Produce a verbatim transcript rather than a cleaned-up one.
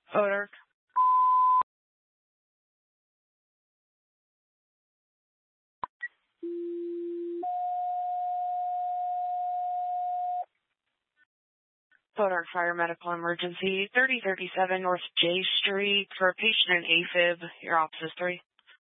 Odor. Odor Fire Medical Emergency, thirty thirty-seven North J Street for a patient in AFib. Your office is three.